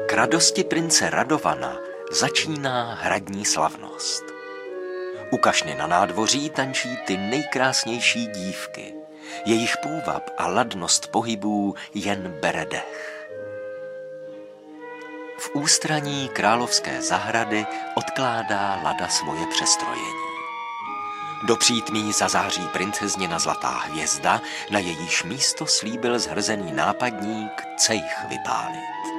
K radosti prince Radovana začíná hradní slavnost. U kašny na nádvoří tančí ty nejkrásnější dívky. Jejich půvab a ladnost pohybů jen bere dech. V ústraní královské zahrady odkládá Lada svoje přestrojení. Do přítmí zazáří princezněna zlatá hvězda, na jejíž místo slíbil zhrzený nápadník cejch vypálit.